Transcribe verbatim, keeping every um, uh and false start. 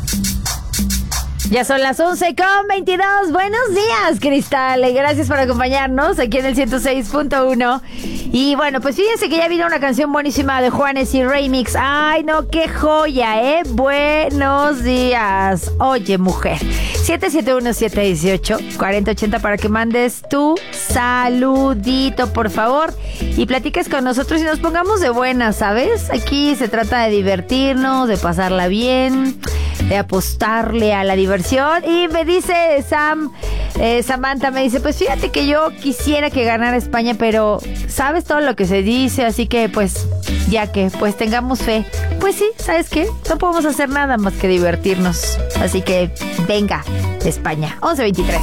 Ya son las once con veintidós. Buenos días, Cristal. Gracias por acompañarnos aquí en el ciento seis punto uno. Y bueno, pues fíjense que ya vino una canción buenísima de Juanes y Remix. Ay, no, qué joya, ¿eh? Buenos días. Oye, mujer. siete siete uno, siete uno ocho, cuatro cero ocho cero para que mandes tu saludito, por favor. Y platiques con nosotros y nos pongamos de buenas, ¿sabes? Aquí se trata de divertirnos, de pasarla bien, de apostarle a la diversión. Y me dice Sam, eh, Samantha, me dice, pues fíjate que yo quisiera que ganara España, pero sabes todo lo que se dice, así que pues, ya que, pues tengamos fe. Pues sí, ¿sabes qué? No podemos hacer nada más que divertirnos. Así que, venga, España. once veintitrés.